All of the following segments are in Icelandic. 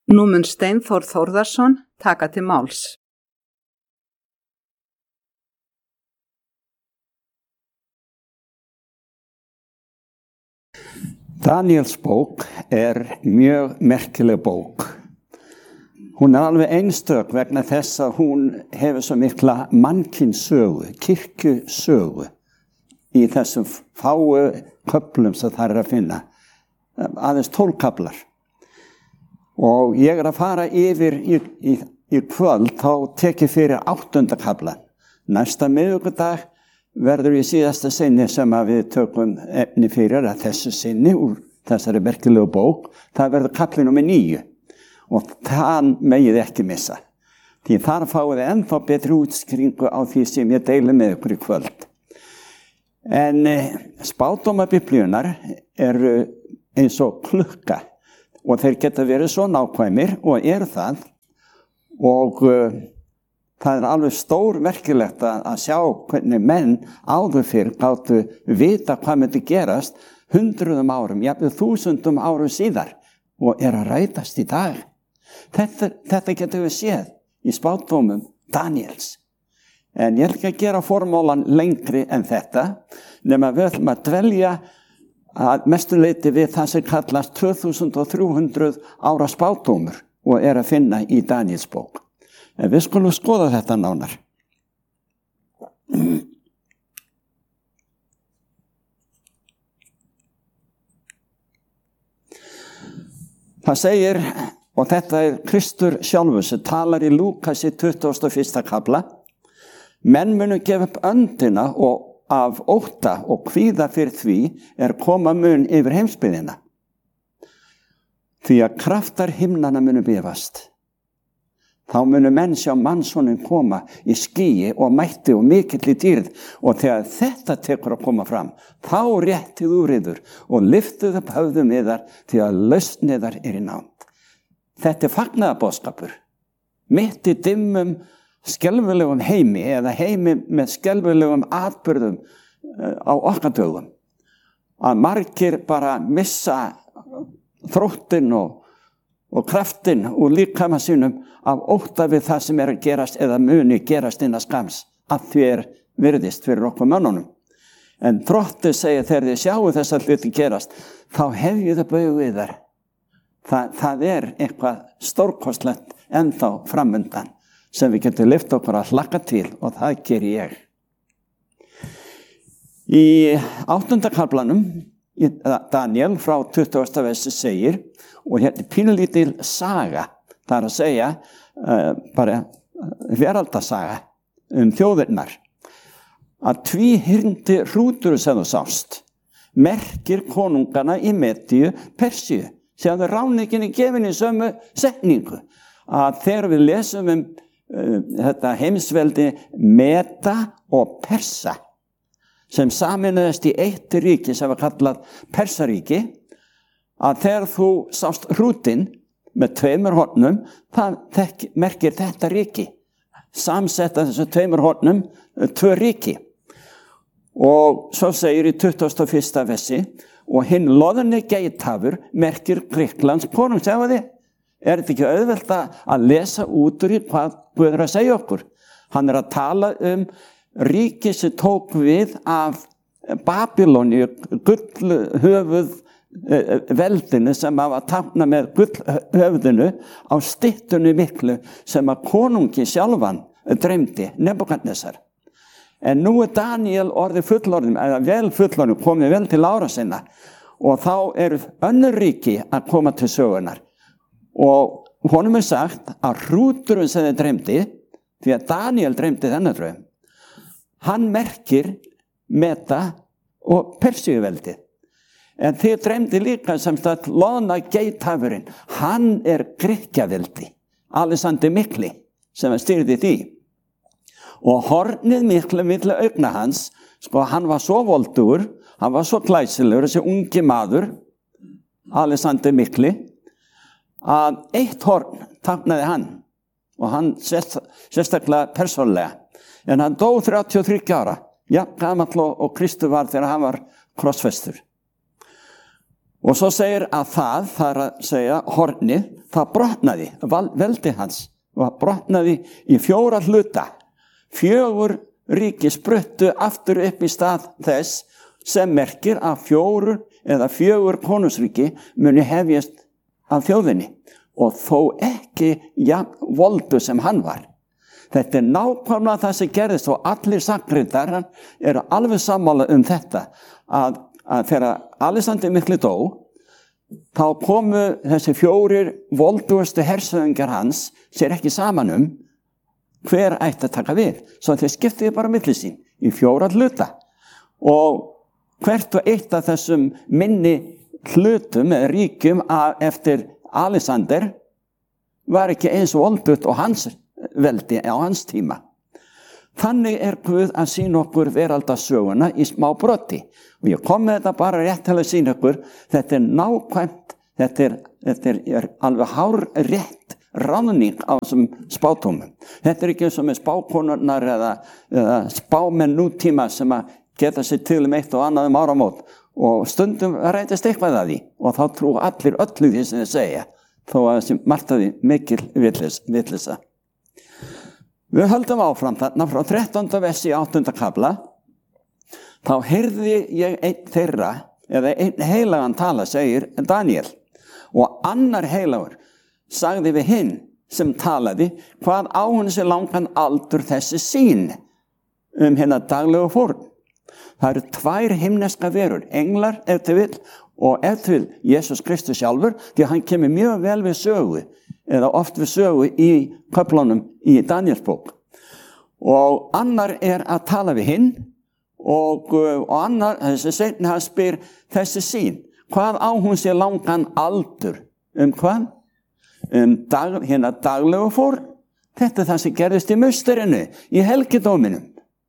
Nú mun Steinþór Þórðarson taka til máls. Daniels bók mjög merkileg bók. Hún alveg einstök vegna þess að hún hefur svo mikla mannkynssögu, kirkjusögu í þessum fáu köflum sem það að finna. Aðeins 12 kaflar. Og ég að fara yfir í kvöld, þá tek ég fyrir 8. kaflan. Næsta miðvikudag verður í síðasta sinni sem að við tökum efni fyrir að þessu sinni úr þessari merkilegu bók, það verður kafli númer 9 og það megið ekki missa. Því þar fáið þið ennþá betri útskýringu á því sem ég deili með ykkur í kvöld. En spádómar Biblíunnar eru eins og klukka og þeir geta verið svo nákvæmir og það og það alveg stór merkilegt að sjá hvernig menn áður fyrr gátu vita hvað myndi gerast 100 árum, jafnvel 1000 árum síðar og að rætast í dag. Þetta getur við séð í spádómum Daniels. En ég ekki að gera formólan lengri en þetta, nema við ætlum að dvelja að mestu leyti við það sem kallast 2300 ára spádómur og að finna í Daniels bók. En við skulum skoða þetta nánar. Það segir, og þetta Kristur sjálfur sem talar í Lúkasi 21. kafla, menn munu gefa upp öndina og af ótta og kvíða fyrir því koma mun yfir heimsbyggðina. Því að kraftar himnanna munu bifast. Þá munu menn sjá mannssonin koma í skýi og mætti og mikilli dýrð og þegar þetta tekur að koma fram, þá réttið úr yður og lyftið upp höfðum yðar því að lausn yðar í nánd. Þetta fagnaðarboðskapur, mitt í dimmum skelfilegum heimi eða heimi með skelfilegum atburðum á okkar dögum. Að margir bara missa þróttinn og kraftinn og líkama sínum af ótta við það sem að gerast eða muni gerast innan skams að því virðist fyrir okkur mönnunum. En Drottinn segir þegar þið sjáu þessa hluti gerast, þá hefjið það baugu yðar. Það eitthvað stórkostlegt ennþá framundan sem við getum lyft okkur að hlakka til og það geri ég. Í 8. kaflanum Daniel frá 20. versi segir, og pínulítil saga, það að segja bara veraldasaga þjóðirnar, að tvíhyrndi hrútur sem þú sást merkir konungana í Medíu, Persíu. Sjáðu ráninginni gefin í sömu setningu að þegar við lesum þetta heimsveldi Meda og Persa sem saminaðist í eitt ríki sem var kallað Persaríki, að þegar þú sást hrútinn með 2 hornum, það merkir þetta ríki. Samsetta þessum 2 hornum 2 ríki. Og svo segir í 21. versi, og hinn loðni geithafur merkir Grikklands konung, segja þið. Þetta ekki auðvelt að lesa út úr í hvað Guð að segja okkur? Hann að tala ríki sem tók við af Babyloni, gullhöfuð veldinu sem var tákna með gullhöfðinu á styttunni miklu sem að konungi sjálfan dreymdi, Nebúkadnesar. En nú Daniel orðið fullorðin, eða vel fullorðin, komið vel til ára sinna og þá önnur ríki að koma til sögunar. Og honum sagt að hrúturinn sem þeir dreymdi, því að Daniel dreymdi þennan draum, hann merkir Meda og Persíuveldi. En þeir dreymdi líka sem sagt loðna geithafurinn, hann Grikkjaveldi, Alexander Mikli, sem stýrði því. Og hornið miklu milli augna hans, hann var svo voldugur, hann var svo glæsilegur, þessi ungi maður, Alexander Mikli, að eitt horn táknaði hann, og hann sérstaklega persónlega. En hann dó 33 ára, gamall og Kristur var þegar hann var krossfestur. Og svo segir að það er að segja hornið, það brotnaði, veldi hans, og brotnaði í 4 hluta. 4 ríki spruttu aftur upp í stað þess sem merkir að 4 eða 4 konungsríki muni hefjast af þjóðinni og þó ekki voldu sem hann var. Þetta nákvæmlega það sem gerðist og allir sagnritar eru alveg sammála þetta að þegar Alexander mikli dó, þá komu þessi 4 voldugustu hersöðingar hans sér ekki saman hver ætti að taka við. Svo þeir skiptiði bara milli sín í 4 hluta og hvert og eitt af þessum minni hlutum eða ríkjum eftir Alexander var ekki eins voldugt og hans veldi á hans tíma. Þannig Guð að sýna okkur veraldarsöguna í smá broti. Og ég kom með þetta bara rétt til að sýna okkur, þetta nákvæmt, þetta er alveg hár rétt ráðning á þessum spátumum. Þetta ekki eins og með spákonurnar eða spámenn nútíma sem að geta sér til eitt og annað áramót og stundum rætist eitthvað að því og þá trú allir öllu því sem þeir segja þó að þessi martaði mikil vitleysa. Við höldum áfram þarna frá 13. versi í 8. kafla. Þá heyrði ég einn þeirra eða einn heilagan tala, segir Daniel, og annar heilagur sagði við hinn sem talaði hvað á hún sér langan aldur þessi sýn hérna daglegu fórn. Það eru 2 himneska verur, englar ef til vill og ef til vill Jesus Kristus sjálfur, því hann kemur mjög vel við sögu eða oft við sögu í köflunum í Daniels bók. Og annar að tala við hinn og annar, þessi seinni, hann spyr þessi sýn, hvað á hún sér langan aldur? Hvað? Hérna daglegu fórn. Þetta það sem gerðist í musterinu, í helgidóminum.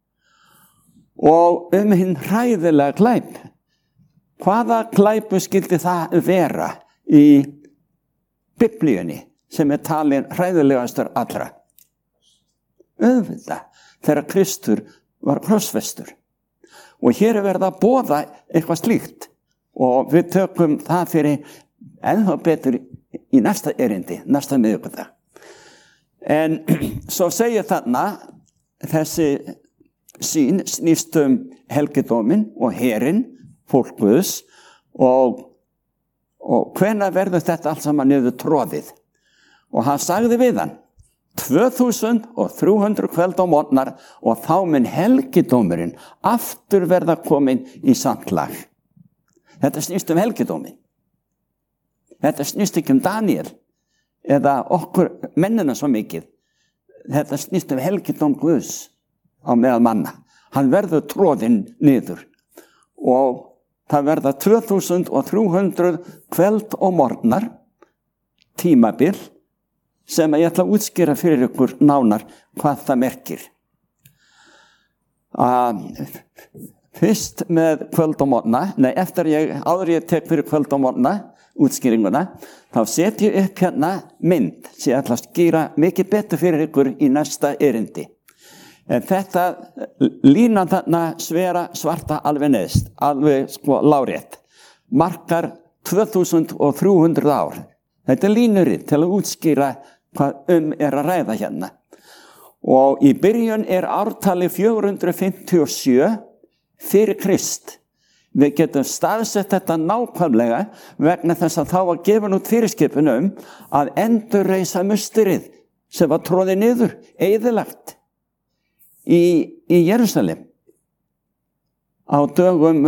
Og hinn hræðilega glæp. Hvaða glæpu skildi það vera í Biblíunni sem talin hræðilegastur allra? Auðvitað, þegar Kristur var krossfestur. Og hér verið að boða eitthvað slíkt. Og við tökum það fyrir ennþá betur í næsta erindi, næsta miðvikudag. En svo segir þarna þessi sýn snýst helgidómin og herinn, fólk Guðs og hvenær verður þetta allt saman niður troðið? Og hann sagði við hann 2300 kvöld á morgnar og þá mun helgidómurinn aftur verða komin í samt lag. Þetta snýst helgidómin. Þetta snýst ekki Daniel eða okkur mennina svo mikið. Þetta snýst helgidóm Guðs á meðal manna. Hann verður troðinn niður og það verða 2300 kvöld og morgnar tímabil sem ég ætla að útskýra fyrir ykkur nánar hvað það merkir. Fyrst með kvöld og morgna, áður ég tek fyrir kvöld og morgna útskýringuna, þá set ég upp hérna mynd sem ég ætla að skýra mikið betur fyrir ykkur í næsta erindi. En þetta línan þarna svarta alveg neðst, alveg lárétt, markar 2300 ár. Þetta línurinn til að útskýra hvað að ræða hérna. Og í byrjun ártali 457 fyrir Krist. Við getum staðsett þetta nákvæmlega vegna þess að þá var gefin út fyrirskipun að endurreisa musterið sem var troðið niður, eyðilagt í Jerúsalem á dögum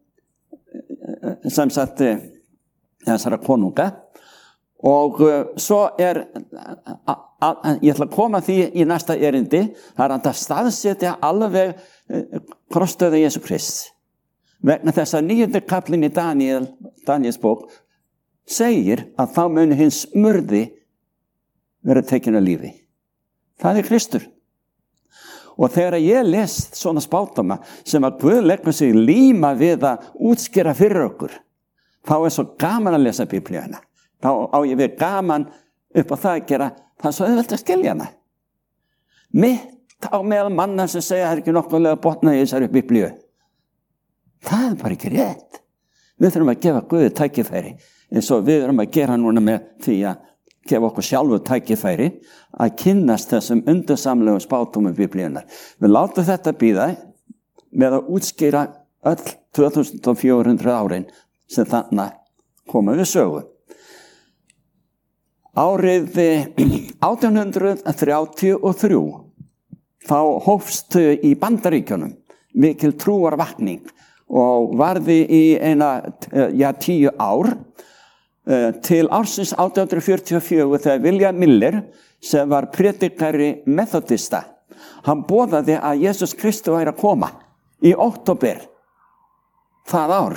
sem sagt þessara konunga. Og svo ég ætla að koma því í næsta erindi, það að staðsetja alveg krossdauða Jesú Krists. Vegna þess að 9. kaflinn í Daniels bók segir að þá muni hins smurði vera tekinn af lífi. Það Kristur. Og þegar ég les svona spátama sem að Guð leggur sig líma við að útskýra fyrir okkur, þá svo gaman að lesa Biblíuna. Þá á ég við gaman upp á það að gera, það svo auðvelt að skilja hana. Mitt á meðal manna sem segja að það ekki nokkuðlega botnað í þessari Biblíu. Það bara ekki rétt. Við þurfum að gefa Guði tækifæri, eins og við erum að gera núna með því að gefa okkur sjálfu tækifæri að kynnast þessum undursamlegum spádómum Biblíunnar. Við látum þetta bíða með að útskýra öll 2400 árin sem þannig koma við sögu. Árið 1833 þá hófst í Bandaríkjunum mikil trúarvakning og varði í 10 ár til ársins 1844 þegar William Miller sem var predikari methodista. Hann boðaði að Jesus Kristur væri að koma í október það ár.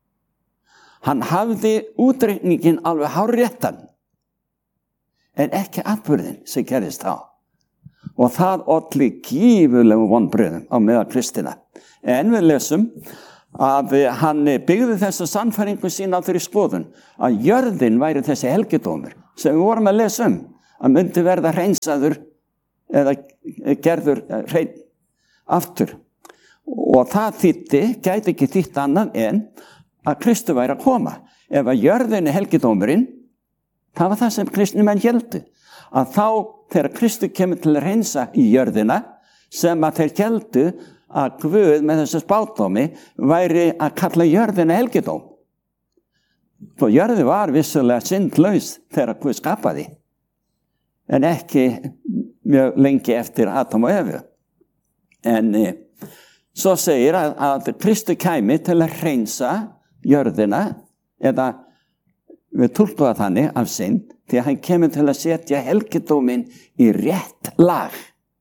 Hann hafði útreikningin alveg hárréttan en ekki atburðin sem gerðist þá. Og það olli gífurlegum vonbrigðum á meðal kristina. En við lesum að hann byggði þessa sannfæringu sína á þeirri skoðun að jörðin væri þessi helgidómur sem við vorum að lesa að myndi verða hreinsaður eða gerður hrein aftur. Og það gæti ekki þýtt annað en að Kristur væri að koma. Ef að jörðin helgidómurinn, það var það sem kristnimenn héldu. Að þá þegar Kristur kemur til að hreinsa í jörðina sem að þeir héldu að Guð með þessu spádómi væri að kalla jörðina helgidóm. Og jörði var vissulega syndlaus þegar Guð skapaði, en ekki mjög lengi eftir Adam og Evu. En svo segir að Kristur kæmi til að hreinsa jörðina, eða við túlkum það þannig af synd, því að hann kemur til að setja helgidóminn í rétt lag.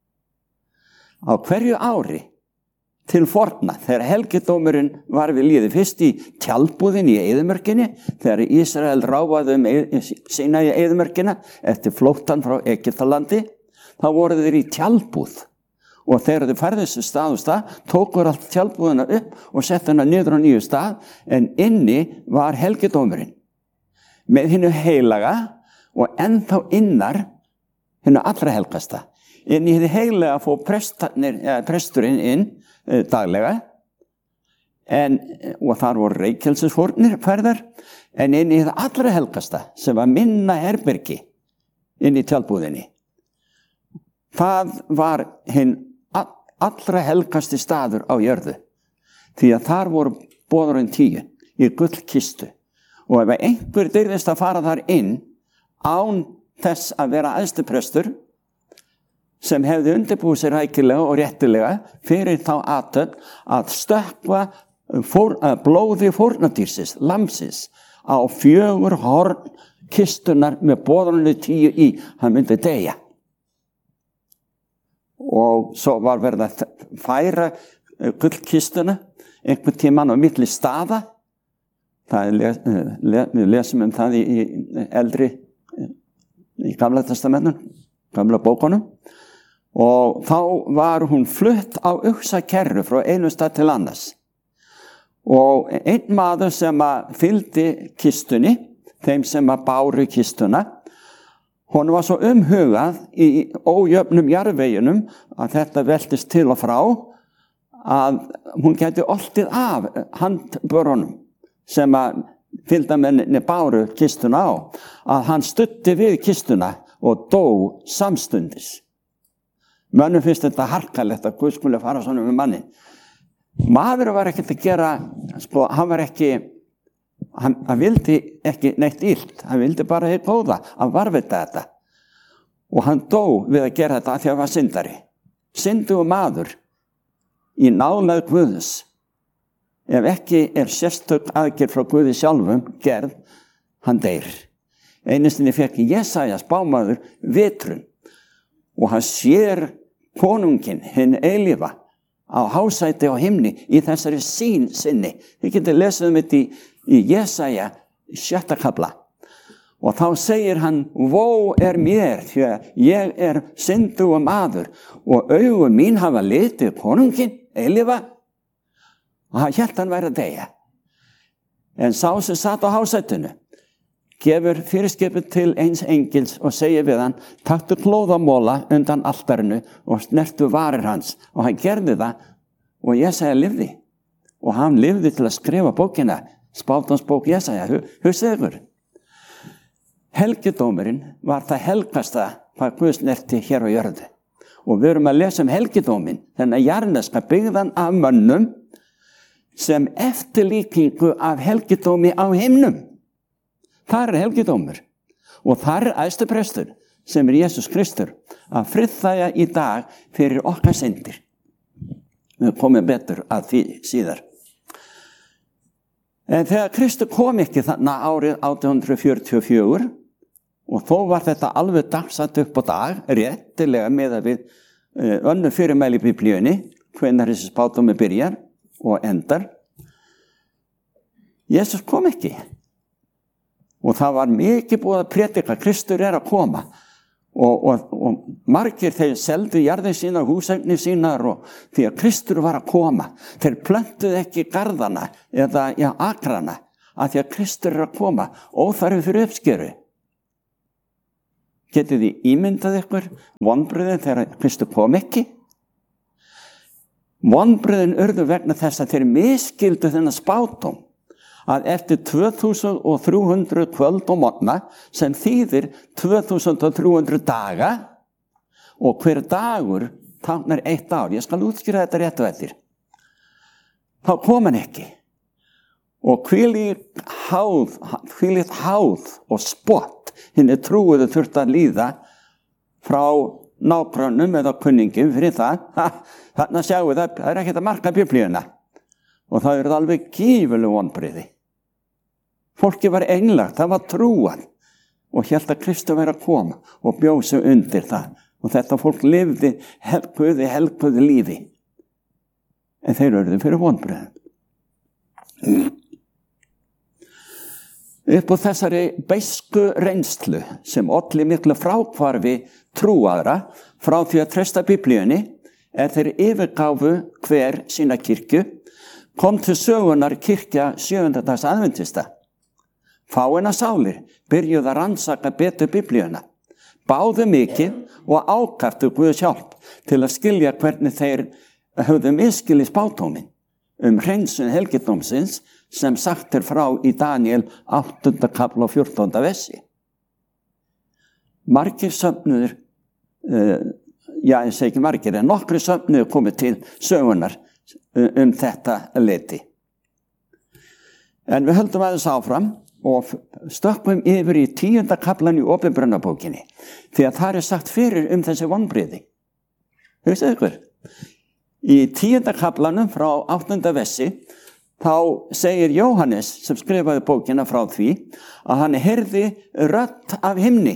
Á hverju ári til forna, þegar helgidómurinn var við lýði, fyrst í tjaldbúðin í eyðimörkinni, þegar Ísrael ráfaði sína í eyðimörkina eftir flóttan frá Egyptalandi, þá voru þeir í tjaldbúð. Og þegar þeir færðu þessu stað og stað, tókur allt tjaldbúðina upp og settu hana niður á nýju stað, en inni var helgidómurinn með hinu heilaga og ennþá innar hinu allra helgasta. Inn í hinu heilaga fór presturinn inn daglega, og þar voru reykjelsisfórnir færðar, en inn í það allra helgasta sem var minna herbergi inn í tjaldbúðinni. Það var hinn allra helgasti staður á jörðu, því að þar voru boðurinn 10 í gullkistu. Og ef einhver dyrðist að fara þar inn án þess að vera æðstuprestur sem hefði undirbúið sér rækilega og réttilega fyrir þá athöfn að stökkva blóði fórnardýrsins, lambsins, á 4 horn kistunar með boðurinn 10 í, hann myndi deyja. Og svo var verið að færa gullkistuna einhvern tímann á milli staða. Við lesum það í eldri, í Gamla testamentinu, gamla bókunum. Og þá var hún flutt á uxakerru frá einu stað til annars. Og einn maður sem fylgdi kistunni, þeim sem báru kistuna, hún var svo umhugað í ójöfnum jarðveginum að þetta veltist til og frá að hún gæti oltið af handbörunum sem fylgdarmenninni báru kistuna á, að hann studdi við kistuna og dó samstundis. Mönnum finnst þetta harkalegt að Guð skuli fara svona með mannin. Maður var ekkert að gera, hann vildi ekki neitt illt, hann vildi bara heitt góða, hann varvita þetta. Og hann dó við að gera þetta því að hann var syndari. Syndugur maður í nálægð Guðs. Ef ekki sérstök aðgerð frá Guði sjálfum gerð, hann deyr. Einu sinni fékk Jesaja spámaður vitrun og hann sér konunginn, hinn eilífa, á hásæti á himni í þessari sýn sinni. Þið getur lesið þetta í Jesaja 7. kafla. Og þá segir hann, vó mér, því að ég syndugur maður og augu mín hafa litið konunginn, eilífa, og hann hélt hann væri að deyja. En sá sem satt á hásætinu gefur fyrirskipið til eins engils og segir við hann, taktu klóðamóla undan altarinu og snertu varir hans. Og hann gerði það og Jesaja lifði. Og hann lifði til að skrifa bókina spátumsbók Jesaja, hugsið ykkur. Helgidómurinn var það helgasta hvað Guð snerti hér á jörðu. Og við erum að lesa helgidóminn, þennan jarneska byggðan af mönnum sem eftirlíkingu af helgidómi á himnum. Það helgidómur. Og það æðstuprestur sem Jesús Kristur að friðþægja í dag fyrir okkar syndir. Við komum betur að því síðar. En þegar Kristur kom ekki þarna árið 1844 og þó var þetta alveg dagsatt upp á dag, réttilega með að við önnur fyrirmæli í Biblíunni, hvenær þessi spádómur byrjar og endar. Jesús kom ekki. Og það var mikið búið að predika, Kristur að koma. Og margir þeir seldu jarðir sínar, húseignir sínar og því að Kristur var að koma. Þeir plöntuðu ekki garðana eða akrana að því að Kristur að koma, óþarfi fyrir uppskeru. Getið þið ímyndað ykkur vonbrigðin þegar Kristur kom ekki? Vonbrigðin urðu vegna þess að þeir misskildu þennan spádóm að eftir 2300 kvöld og morgna sem þýðir 2300 daga og hver dagur táknar 1 ár. Ég skal útskýra þetta rétt og eftir. Þá kom hann ekki. Og hvílíkt háð og spott hinni trúuðu þurfti að líða frá nágrannum eða kunningum fyrir það. Þannig sjáum við það ekkert að marka Biblíuna. Og það eru alveg gífurleg vonbrigði. Fólki var einlægt, það var trúan og hélt að Kristur væri að koma og bjóð sig undir það. Og þetta fólk lifði helguðu lífi. En þeir urðu fyrir vonbrigðum. Upp á þessari beisku reynslu sem olli miklu fráhvarfi trúaðra frá því að treysta Biblíunni þeir yfirgáfu hver sína kirkju, kom til sögunar kirkja 7. dags aðventista. Fáeinar sálir byrjuðu að rannsaka betur Biblíuna, báðu mikið og ákaftu Guðs hjálp til að skilja hvernig þeir höfðu misskilið spádóminn hreinsun helgidómsins sem sagt frá í Daniel 8. kapla og 14. versi. Margir söfnuður, ég segi ekki margir, en nokkri söfnuður komið til sögunar þetta leyti. En við höldum aðeins áfram og stökkum yfir í 10. kaplan í Opinberunarbókinni því að það sagt fyrir þessi vonbrigði. Hugsið ykkur. Í 10. kaplanum frá 8. versi þá segir Jóhannes sem skrifaði bókina frá því að hann heyrði rödd af himni.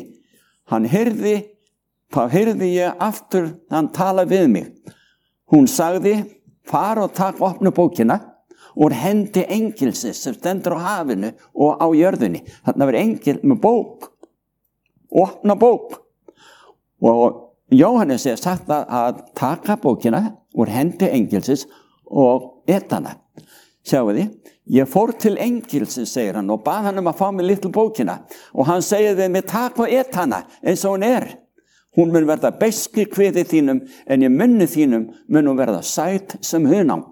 Þá heyrði ég aftur hann tala við mig. Hún sagði, far og takk opnu bókina og hendi engilsins sem stendur á hafinu og á jörðinni. Þarna var engil með bók, opna bók. Og Jóhannes sagt að taka bókina úr hendi engilsins og etana. Sjáu þið, ég fór til engilsins, segir hann, og bað hann að fá mig litlu bókina. Og hann segir við mig, takk og etana eins og hún Hún mun verða beisk í kviði þínum, en í munni þínum mun hún verða sæt sem hunang.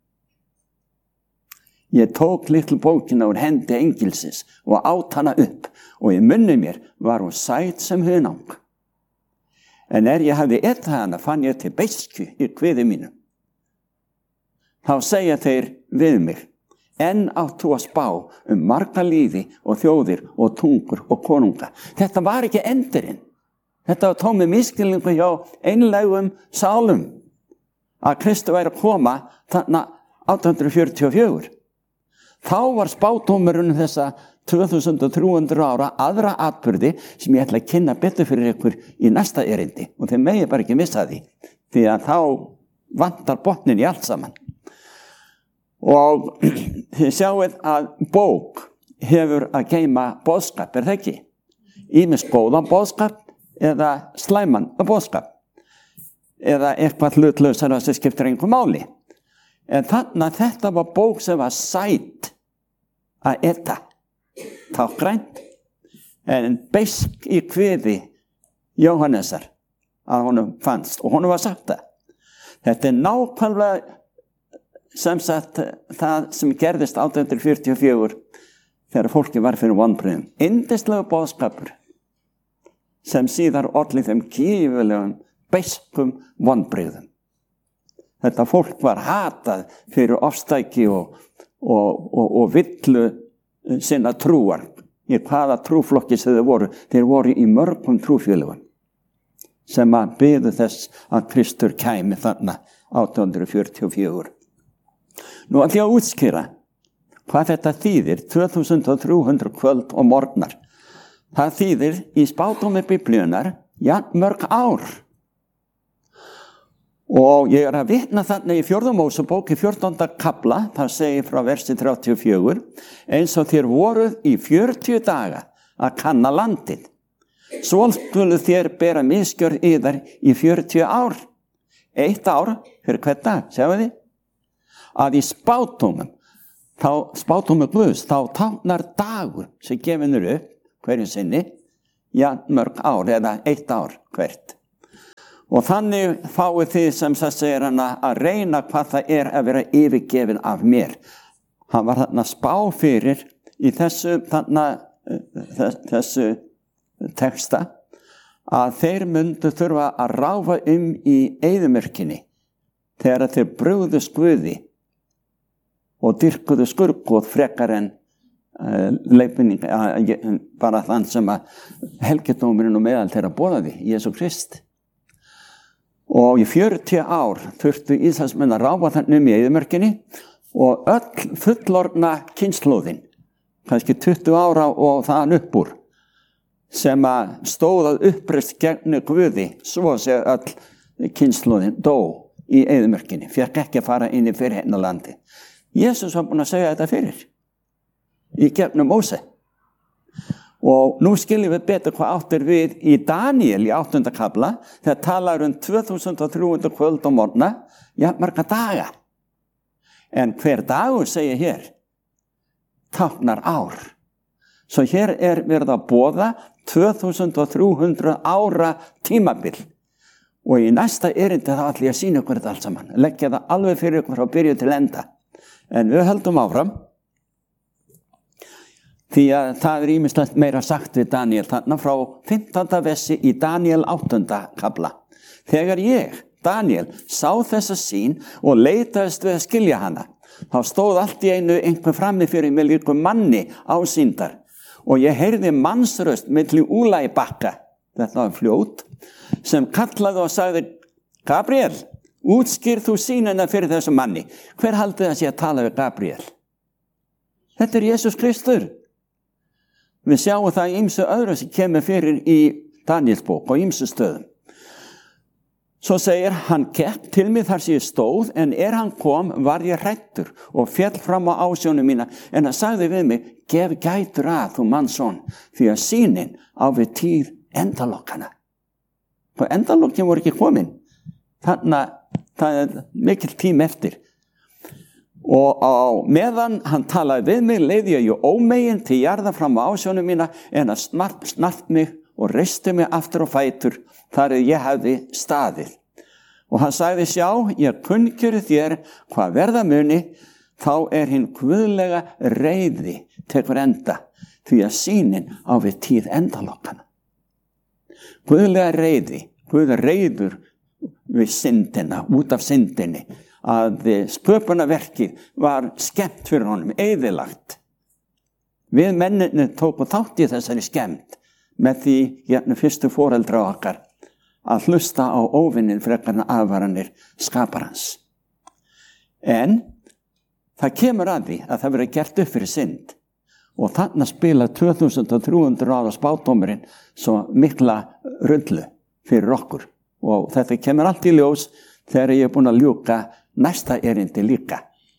Ég tók litlu bókina úr hendi engilsins og át hana upp, og í munni mér var hún sæt sem hunang. En ég hafði etað hana, fann ég til beisku í kviði mínu. Þá segja þeir við mig, enn átt þú að spá marga líði og þjóðir og tungur og konunga. Þetta var ekki endurinn. Þetta var tómið misskilningu hjá einlægum sálum að Kristur væri að koma þarna 1844. Þá var spádómurinn þessa 2300 ára aðra atburði sem ég ætla að kynna betur fyrir ykkur í næsta erindi og þeir megi bara ekki missa því að þá vantar botnin í allt saman. Og þið sjáið að bók hefur að geyma boðskap, það ekki? Ýmis góðan boðskap eða slæman boðskap eða eitthvað hlutlausara sem skiptir engu máli. En þannig að þetta var bók sem var sæt að eta, tákgrænt, en beisk í kviði Jóhannesar að honum fannst og honum var sagt það. Þetta nákvæmlega sem sagt það sem gerðist 1844 þegar fólki var fyrir vonbrigðum. Yndislegur boðskapur sem síðar olli þeim gífurlegum beiskum vonbrigðum. Þetta fólk var hatað fyrir ofstæki og villu sinna trúar. Í hvaða trúflokki sem þeir voru. Þeir voru í mörgum trúfélögum sem að biðu þess að Kristur kæmi þarna 1844. Nú ætla ég að útskýra hvað þetta þýðir 2300 kvöld og morgnar. Það þýðir í spádómi Biblíunnar mörg ár. Og ég að vitna þarna í 4. Mósebók í 14. kafla, það segir frá versi 34, eins og þér voruð í 40 daga að kanna landið. Svo skulu þér bera misgjörð yðar í 40 ár. 1 ár fyrir hvern dag, sjáu þið? Að í spádómum Guðs, þá táknar dagur sem gefinur upp hverju sinni, mörg ár eða 1 ár hvert. Og þannig fáið þið sem það segir hana að reyna hvað það að vera yfirgefin af mér. Hann var þarna spá fyrir í þessu texta að þeir myndu þurfa að ráfa í eyðimörkinni þegar þeir brugðust Guði og dyrkuðu skurðgóð frekar en leiðbeining, bara þann sem að helgidómurinn og meðal þeirra boðaði, Jesú Krist. Og í 40 ár þurftu Ísraelsmenn að ráfa þannig í eyðimörkinni og öll fullorðna kynslóðin, kannski 20 ára og þaðan upp úr, sem að stóðað uppreist gegn Guði, svo sé öll kynslóðin dó í eyðimörkinni, fékk ekki að fara inn í fyrirheiðnalandi. Jesús var búinn að segja þetta fyrir, í gegnum Móse. Og nú skiljum við betur hvað áttir við í Daniel í 8. kafla, þegar talar 2300 kvöld og morgna, marga daga. En hver dagur, segir hér, táknar ár. Svo hér verið að boða 2300 ára tímabil. Og í næsta erindi þá ætla ég að sýna ykkur þetta allt saman. Leggja það alveg fyrir ykkur frá byrju til enda. En við höldum áfram. Því að það ýmislegt meira sagt við Daniel þarna frá 15. versi í Daniel 8. kafla. Þegar ég, Daniel, sá þessa sýn og leitaðist við að skilja hana, þá stóð allt í einu einhver frammi fyrir mig líkum manni ásýndar og ég heyrði mannsröst milli Úla í bakka, þetta var fljót, sem kallaði og sagði, Gabriel, útskýr þú sýnina fyrir þessu manni. Hver haldið það sé að tala við Gabriel? Þetta Jesús Kristur. Við sjáum það í ýmsu öðru sem kemur fyrir í Danielsbók og ýmsu stöðum. Svo segir, hann gekk til mig þar sem ég stóð, en hann kom var ég hræddur og féll fram á ásjónu mína, en hann sagði við mig, gef gætur að þú mannsson, því að sýnin á við tíð endalokkana. Og endalokkin voru ekki komin. Þannig að það mikill tím eftir. Og á meðan hann talaði við mig, leiði ég ómegin til jarða fram á ásjónu mína, en hann snart mig og reisti mig aftur á fætur, þar ég hefði staðið. Og hann sagði, sjá, ég kunnkjöri þér hvað verða muni, þá hinn guðlega reiði tekur enda, því að sýnin á við tíð endalokkana. Guðlega reiði, Guð reiður við syndina, út af syndinni, að sköpunarverkið var skemmt fyrir honum, eyðilagt. Við menninni tókum þátt í þessari skemmt með því fyrstu foreldra okkar að hlusta á óvinnin frekar en aðvaranir skaparans. En það kemur að því að það verið gert upp fyrir synd og þarna spila 2300 ára spádómurinn svo mikla rullu fyrir okkur og þetta kemur allt í ljós þegar ég búin að ljúka næsta erindi líka.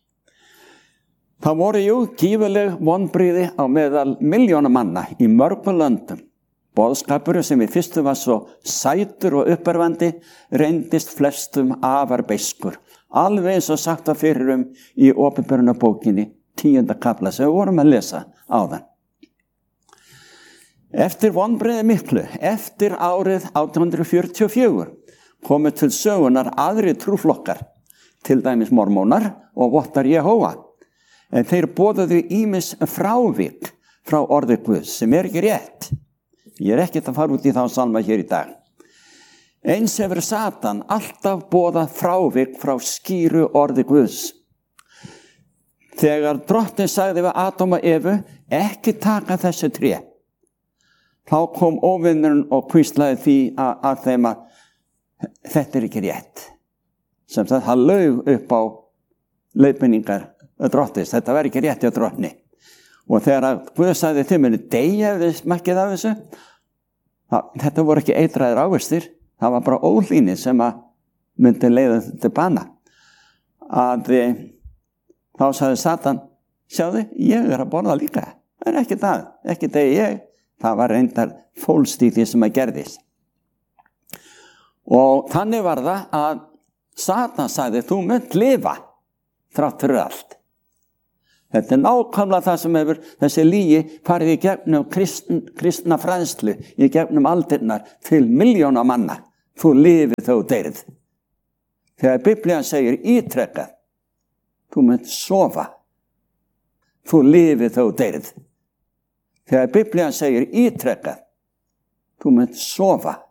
Það voru gífurleg vonbrigði á meðal milljóna manna í mörgum löndum. Boðskapur sem í fyrstu var svo sætur og uppörvandi reyndist flestum afar beiskur. Alveg eins og sagt var fyrir í Opinberunarbókinni 10. kafla sem við vorum að lesa áðan. Eftir vonbrigði miklu, eftir árið 1844, komu til sögunar aðri trúflokkar, til dæmis mormónar og vottar Jehóva. En þeir boðuðu ýmis frávik frá orði Guðs sem ekki rétt. Ég ekkert að fara út í þá salma hér í dag. Eins hefur Satan alltaf boðað frávik frá skýru orði Guðs. Þegar Drottinn sagði við Adam og Evu, ekki taka þessu tré, þá kom óvinnurinn og hvíslaði því að þeim að þetta ekki rétt. Sem sagt, hann laug upp á leiðbeiningar Drottins, þetta var ekki rétt hjá Drottni. Og þegar Guð sagði þeim muni deyja ef þið smakkið af þessu, þetta voru ekki eitraðir ávistir, það var bara ólíni sem að myndi leiða til bana. Þá sagði Satan, sjáðu, ég að borða líka. Það er ekki það, ekki það ég. Það var reyndar fólst í því sem að gerðist. Og þannig var það að Satan sagði, þú munt lifa þrátt fyrir allt. Þetta er nákvæmlega það sem hefur þessi lygi farið í gegnum kristna fræðslu, í gegnum aldirnar til milljóna manna. Þú lifir þó deyrð. Þegar Biblían segir ítrekkað, þú munt sofa. Þú lifir þó deyrð. Þegar Biblían segir ítrekkað, þú munt sofa.